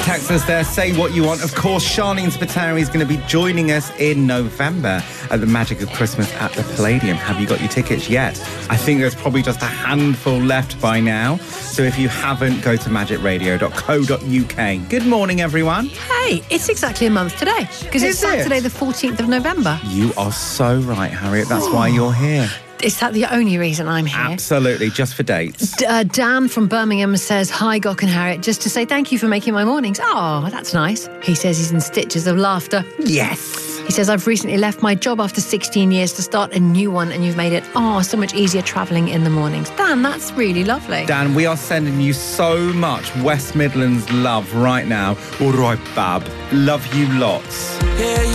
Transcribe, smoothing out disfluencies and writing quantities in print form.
text us there, say what you want. Of course, Charlene Spiteri is going to be joining us in November at the Magic of Christmas at the Palladium. Have you got your tickets yet? I think there's probably just a handful left by now. So if you haven't, go to magicradio.co.uk. Good morning, everyone. Hey, it's exactly a month today, because it's Saturday the 14th of November. You are so right, Harriet. That's why you're here. Is that the only reason I'm here? Absolutely, just for dates. Dan from Birmingham says, hi, Gok and Harriet, just to say thank you for making my mornings. Oh, that's nice. He says he's in stitches of laughter. Yes. He says, I've recently left my job after 16 years to start a new one, and you've made it, so much easier travelling in the mornings. Dan, that's really lovely. Dan, we are sending you so much West Midlands love right now. All right, Bab. Love you lots. Yeah,